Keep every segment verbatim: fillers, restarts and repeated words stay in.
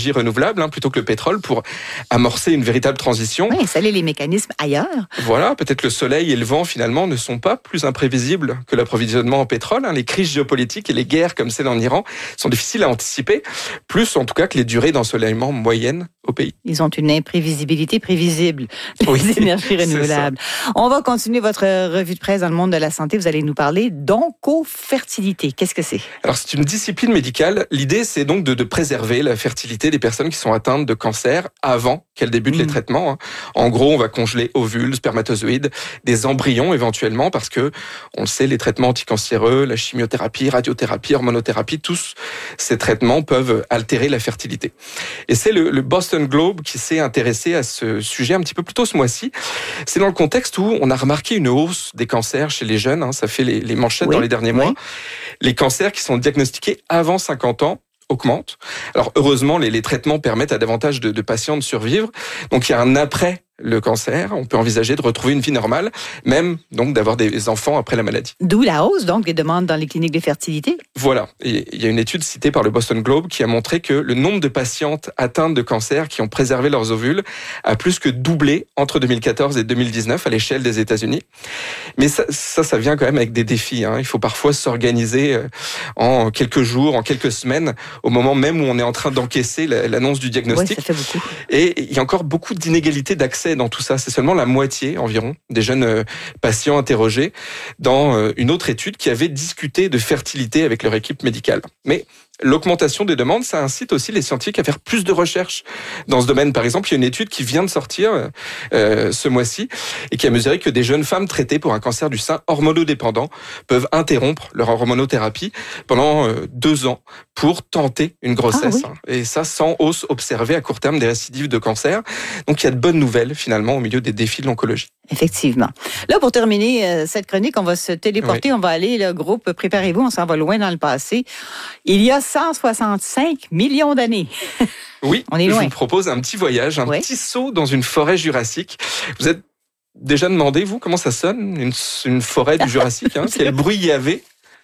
énergies renouvelables hein, plutôt que le pétrole pour amorcer une véritable transition. Oui, installer les mécanismes ailleurs. Voilà, peut-être le soleil et le vent finalement ne sont pas plus imprévisibles que l'approvisionnement en pétrole. Hein. Les crises géopolitiques et les guerres comme celle en Iran sont difficiles à anticiper, plus en tout cas que les durées d'ensoleillement moyennes au pays. Ils ont une imprévisibilité prévisible, les oui, énergies renouvelables. On va continuer votre revue de presse dans le monde de la santé. Vous allez nous parler d'oncofertilité. Qu'est-ce que c'est? Alors, c'est une discipline médicale. L'idée, c'est donc de, de préserver la fertilité des personnes qui sont atteintes de cancer avant qu'elles débutent mmh. les traitements. Hein. En gros, on va congeler ovules, spermatozoïdes, des embryons éventuellement, parce que, on le sait, les traitements anticancéreux, la chimiothérapie, radiothérapie, hormonothérapie, tous ces traitements peuvent altérer la fertilité. Et c'est le, le Boston Globe qui s'est intéressé à ce sujet un petit peu plus tôt ce mois-ci. C'est dans le contexte où on a remarqué une hausse des cancers chez les jeunes. Hein, ça fait les, les manchettes oui, dans les derniers oui. mois. Les cancers qui sont diagnostiqués avant cinquante ans augmentent. Alors heureusement, les, les traitements permettent à davantage de, de patients de survivre. Donc il y a un après le cancer, on peut envisager de retrouver une vie normale, même donc d'avoir des enfants après la maladie. D'où la hausse donc des demandes dans les cliniques de fertilité. Voilà, et il y a une étude citée par le Boston Globe qui a montré que le nombre de patientes atteintes de cancer qui ont préservé leurs ovules a plus que doublé entre deux mille quatorze et deux mille dix-neuf à l'échelle des États-Unis. Mais ça, ça, ça vient quand même avec des défis. Hein. Il faut parfois s'organiser en quelques jours, en quelques semaines, au moment même où on est en train d'encaisser l'annonce du diagnostic. Oui, ça fait beaucoup. Et il y a encore beaucoup d'inégalités d'accès dans tout ça. C'est seulement la moitié environ des jeunes patients interrogés dans une autre étude qui avait discuté de fertilité avec leur équipe médicale. Mais l'augmentation des demandes, ça incite aussi les scientifiques à faire plus de recherches dans ce domaine. Par exemple, il y a une étude qui vient de sortir euh, ce mois-ci et qui a mesuré que des jeunes femmes traitées pour un cancer du sein hormonodépendant peuvent interrompre leur hormonothérapie pendant euh, deux ans pour tenter une grossesse. Ah, oui. Et ça sans hausse observée à court terme des récidives de cancer. Donc il y a de bonnes nouvelles finalement au milieu des défis de l'oncologie. Effectivement. Là, pour terminer euh, cette chronique, on va se téléporter, oui. on va aller, le groupe, préparez-vous, on s'en va loin dans le passé. Il y a cent soixante-cinq millions d'années. Oui, on est loin. Je vous propose un petit voyage, un oui. petit saut dans une forêt jurassique. Vous êtes déjà demandé, vous, comment ça sonne, une, une forêt du Jurassique, hein, quel bruit il y avait?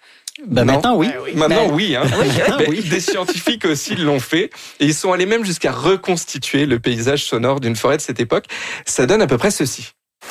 Ben maintenant oui. oui. Maintenant ben, oui, hein. oui, ben, oui. Des scientifiques aussi l'ont fait et ils sont allés même jusqu'à reconstituer le paysage sonore d'une forêt de cette époque. Ça donne à peu près ceci.